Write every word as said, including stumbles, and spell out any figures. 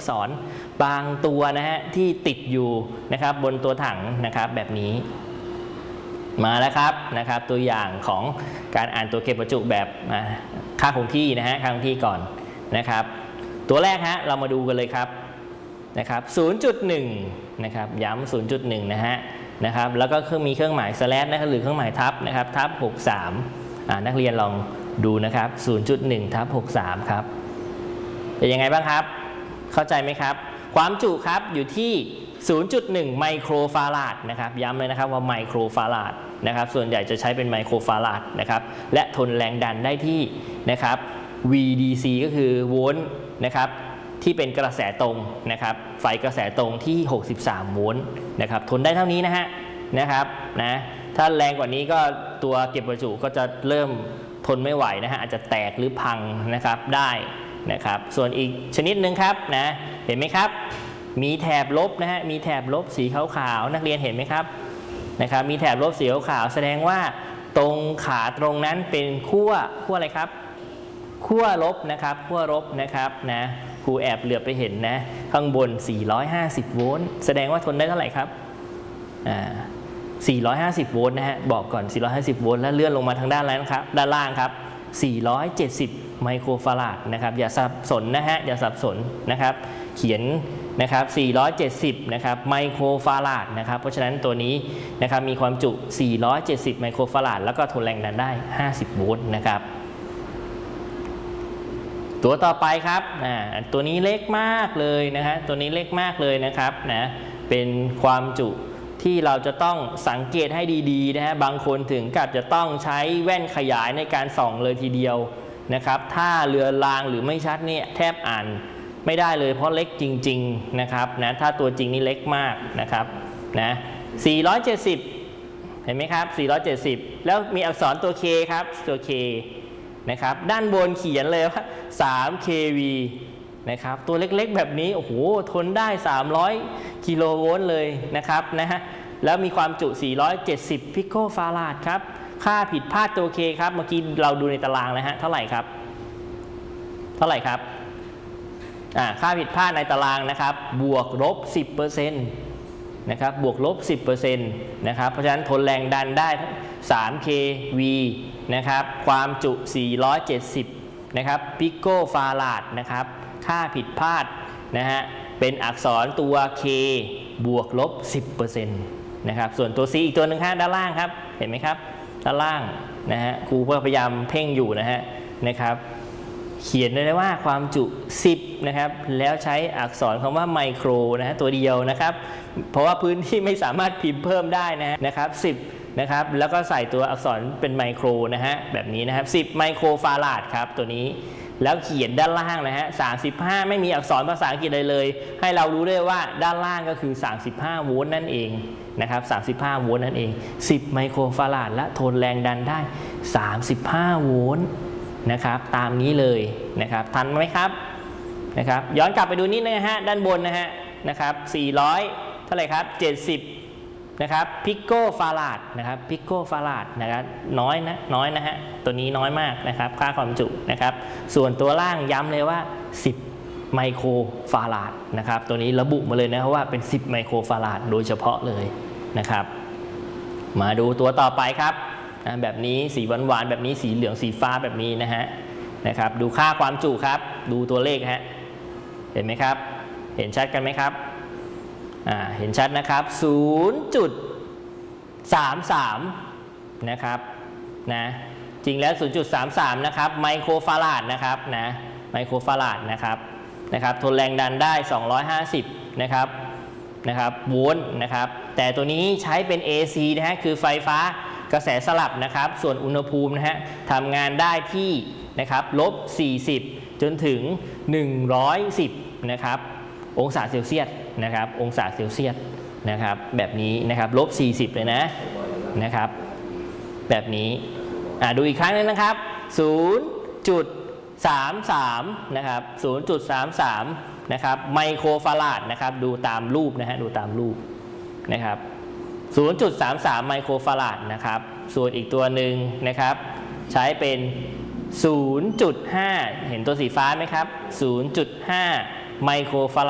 ษรบางตัวนะฮะที่ติดอยู่นะครับบนตัวถังนะครับแบบนี้มาแล้วครับนะครับตัวอย่างของการอ่านตัวเก็บบรรจุแบบค่าคงที่นะฮะค่าคงที่ก่อนนะครับตัวแรกฮะเรามาดูกันเลยครับนะครับ ศูนย์จุดหนึ่ง นะครับย้ำ ศูนย์จุดหนึ่ง นะฮะนะครับแล้วก็มีเครื่องหมาย slash นะครับหรือเครื่องหมายทับนะครับทับหกสิบสามอ่านักเรียนลองดูนะครับ ศูนย์จุดหนึ่ง ทับหกสิบสาม ครับเป็นยังไงบ้างครับเข้าใจไหมครับความจุครับอยู่ที่ ศูนย์จุดหนึ่ง ไมโครฟาราดนะครับย้ำเลยนะครับว่าไมโครฟาราดนะครับส่วนใหญ่จะใช้เป็นไมโครฟาราดนะครับและทนแรงดันได้ที่นะครับ วี ดี ซี ก็คือโวลต์นะครับที่เป็นกระแสตรงนะครับไฟกระแสตรงที่หกสิบสามโวลต์นะครับทนได้เท่านี้นะฮะนะครับนะถ้าแรงกว่านี้ก็ตัวเก็บบรรจุก็จะเริ่มทนไม่ไหวนะฮะอาจจะแตกหรือพังนะครับได้นะครับส่วนอีกชนิดหนึ่งครับนะเห็นไหมครับมีแถบลบนะฮะมีแถบลบสีขาวๆนักเรียนเห็นไหมครับนะครับมีแถบลบสีขาวๆแสดงว่าตรงขาตรงนั้นเป็นขั้วขั้วอะไรครับขั้วลบนะครับขั้วลบนะครับนะครูแอบเหลือบไปเห็นนะข้างบนสี่ร้อยห้าสิบโวลต์แสดงว่าทนได้เท่าไหร่ครับอ่าสี่ร้อยห้าสิบโวลต์นะฮะบอกก่อนสี่ร้อยห้าสิบโวลต์แล้วเลื่อนลงมาทางด้านล่างครับด้านล่างครับสี่ร้อยเจ็ดสิบไมโครฟาราดนะครับอย่าสับสนนะฮะอย่าสับสนนะครับเขียนนะครับสี่ร้อยเจ็ดสิบนะครับไมโครฟาราดนะครับเพราะฉะนั้นตัวนี้นะครับมีความจุสี่ร้อยเจ็ดสิบไมโครฟาราดแล้วก็ทนแรงดันได้ห้าสิบโวลต์นะครับตัวต่อไปครับอ่าตัวนี้เล็กมากเลยนะฮะตัวนี้เล็กมากเลยนะครับนะเป็นความจุที่เราจะต้องสังเกตให้ดีๆนะฮะบางคนถึงกับจะต้องใช้แว่นขยายในการส่องเลยทีเดียวนะครับถ้าเรือรางหรือไม่ชัดเนี่ยแทบอ่านไม่ได้เลยเพราะเล็กจริงๆนะครับนะถ้าตัวจริงนี่เล็กมากนะครับนะสี่ร้อยเจ็ดสิบเห็นไหมครับสี่ร้อยเจ็ดสิบแล้วมีอักษรตัว K ครับตัว Kนะครับด้านบนเขียนเลยว่าสาม เค วี นะครับตัวเล็กๆแบบนี้โอ้โหทนได้สามร้อยกิโลโวลต์เลยนะครับนะฮะแล้วมีความจุสี่ร้อยเจ็ดสิบพิโคฟาราดครับค่าผิดพลาดตัว K ครับเมื่อกี้เราดูในตารางนะฮะเท่าไหร่ครับเท่าไหร่ครับอ่าค่าผิดพลาดในตารางนะครับบวกลบ สิบเปอร์เซ็นต์ นะครับบวกลบ สิบเปอร์เซ็นต์ นะครับเพราะฉะนั้นทนแรงดันได้สาม เค วี นะครับความจุสี่ร้อยเจ็ดสิบนะครับพิโคฟาราดนะครับค่าผิดพลาดนะฮะเป็นอักษรตัว K บวกลบ สิบเปอร์เซ็นต์ นะครับส่วนตัว C อีกตัวหนึ่งฮะด้านล่างครับเห็นไหมครับด้านล่างนะฮะครูก็พยายามเพ่งอยู่นะฮะนะครับเขียนได้ว่าความจุสิบนะครับแล้วใช้อักษรคำว่าไมโครนะฮะตัวเดียวนะครับเพราะว่าพื้นที่ไม่สามารถพิมพ์เพิ่มได้นะนะครับสิบนะครับแล้วก็ใส่ตัวอักษรเป็นไมโครนะฮะแบบนี้นะครับสิบไมโครฟาราดครับตัวนี้แล้วเขียนด้านล่างนะฮะสามสิบห้าไม่มีอักษรภาษาอังกฤษเลยเลยให้เรารู้ได้ว่าด้านล่างก็คือสามสิบห้าโวลต์นั่นเองนะครับสามสิบห้าโวลต์นั่นเองสิบไมโครฟาราดและทนแรงดันได้สามสิบห้าโวลต์นะครับตามนี้เลยนะครับทันไหมครับนะครับย้อนกลับไปดูนิดนึงนะฮะด้านบนนะฮะนะครับสี่ร้อยเท่าไหร่ครับเจ็ดสิบนะครับพิโคฟาราดนะครับพิโคฟาราดนะครับน้อยนะน้อยนะฮะตัวนี้น้อยมากนะครับค่าความจุนะครับส่วนตัวล่างย้ำเลยว่าสิบไมโครฟาราดนะครับตัวนี้ระบุมาเลยนะว่าเป็นสิบไมโครฟาราดโดยเฉพาะเลยนะครับมาดูตัวต่อไปครับนะแบบนี้สีหวานๆแบบนี้สีเหลืองสีฟ้าแบบนี้นะฮะนะครับดูค่าความจุครับดูตัวเลขฮะเห็นไหมครับเห็นชัดกันไหมครับอ่าเห็นชัดนะครับ ศูนย์จุดสามสาม นะครับนะจริงแล้ว ศูนย์จุดสามสาม นะครับไมโครฟาราดนะครับนะไมโครฟาราดนะครับนะครับทนแรงดันได้สองร้อยห้าสิบนะครับนะครับโวลต์นะครับแต่ตัวนี้ใช้เป็น เอ ซี นะฮะคือไฟฟ้ากระแสสลับนะครับส่วนอุณหภูมินะฮะทำงานได้ที่นะครับลบสี่สิบจนถึงหนึ่งร้อยสิบนะครับองศาเซลเซียสนะครับองศาเซลเซียสนะครับแบบนี้นะครับลบสี่สิบเลยนะนะครับแบบนี้อ่าดูอีกครั้งนึงนะครับ ศูนย์จุดสามสาม นะครับ ศูนย์จุดสามสาม นะครับไมโครฟาราดนะครับดูตามรูปนะฮะดูตามรูปนะครับ ศูนย์จุดสามสาม ไมโครฟาราดนะครับส่วนอีกตัวหนึ่งนะครับใช้เป็น ศูนย์จุดห้า เห็นตัวสีฟ้าไหมครับ ศูนย์จุดห้า ไมโครฟาราด